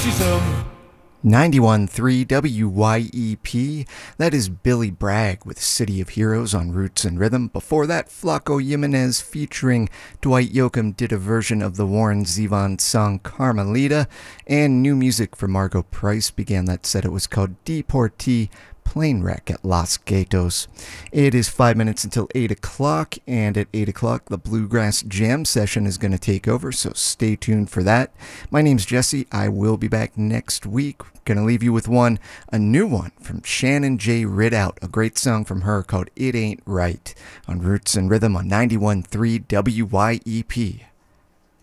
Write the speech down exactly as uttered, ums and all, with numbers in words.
racism. ninety-one point three W Y E P, that is Billy Bragg with City of Heroes on Roots and Rhythm. Before that, Flaco Jimenez featuring Dwight Yoakam did a version of the Warren Zevon song Carmelita, and new music from Margo Price began that set. It was called Deportee Plane Wreck at Los Gatos. It is five minutes until eight o'clock, and at eight o'clock the Bluegrass Jam session is going to take over, so stay tuned for that. My name's Jesse. I will be back next week. Going to leave you with one, a new one from Shannon J. Ridout, a great song from her called It Ain't Right on Roots and Rhythm on ninety-one point three W Y E P.